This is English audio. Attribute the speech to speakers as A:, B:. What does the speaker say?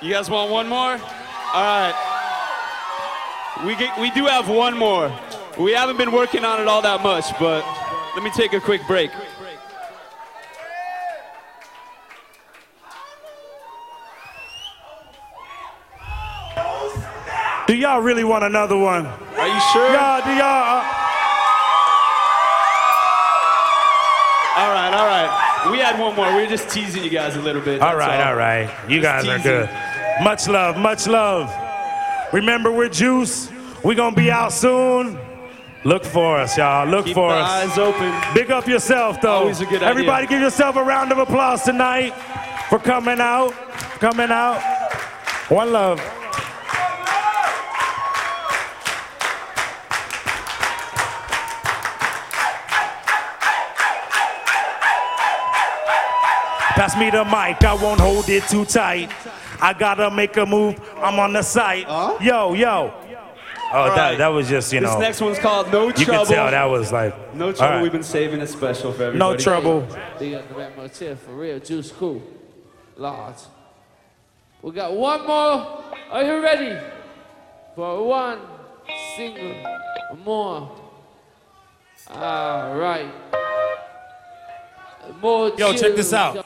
A: You guys want one more? All right. We do have one more. We haven't been working on it all that much, but let me take a quick break.
B: Do y'all really want another one?
A: Are you sure?
B: Y'all, do y'all?
A: All right. We had one more. We were just teasing you guys a little bit.
B: All right. You guys are good. Much love, much love. Remember, we're Juice. We're going to be out soon. Look for us, y'all. Look for us.
A: Keep the eyes open.
B: Big up yourself, though.
A: Always a good idea.
B: Everybody give yourself a round of applause tonight for coming out. One love. Pass me the mic, I won't hold it too tight. I gotta make a move, I'm on the site. Yo. Oh,
A: right.
B: that was just, you know.
A: This next one's called No Trouble.
B: You can tell that was like.
A: No Trouble,
B: right.
A: We've been saving it special for everybody.
B: No Trouble.
C: They got the back motel for real, Juice Crew. Large. We got one more. Are you ready? For one single more. All right. More
B: Yo, check this out.